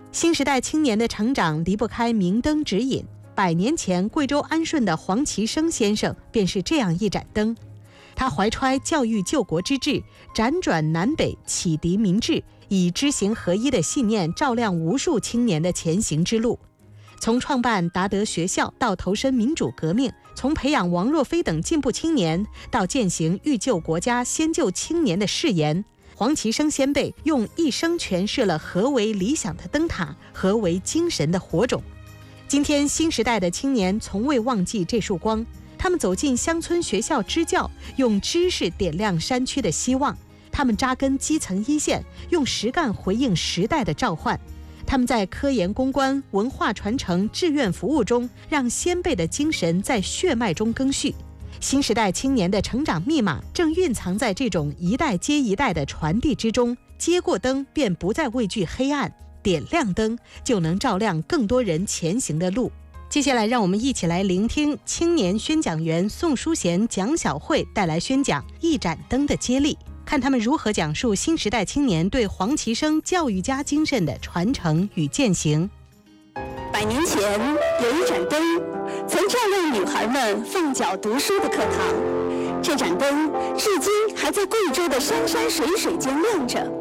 新时代青年的成长离不开明灯指引。100年前，贵州安顺的黄其生先生便是这样一盏灯。他怀揣教育救国之志，辗转南北，启迪民智，以知行合一的信念照亮无数青年的前行之路。从创办达德学校到投身民主革命，从培养王若飞等进步青年到践行欲救国家先救青年的誓言，黄其生先辈用一生诠释了何为理想的灯塔，何为精神的火种。今天新时代的青年从未忘记这束光，他们走进乡村学校支教，用知识点亮山区的希望；他们扎根基层一线，用实干回应时代的召唤；他们在科研攻关、文化传承、志愿服务中，让先辈的精神在血脉中更续。新时代青年的成长密码正蕴藏在这种一代接一代的传递之中，接过灯便不再畏惧黑暗，点亮灯就能照亮更多人前行的路。接下来让我们一起来聆听青年宣讲员宋淑贤、蒋晓慧带来宣讲《一盏灯的接力》，看他们如何讲述新时代青年对黄其生教育家精神的传承与践行。 100年前有一盏灯，曾照亮女孩们放脚读书的课堂。这盏灯至今还在贵州的山山水水间亮着。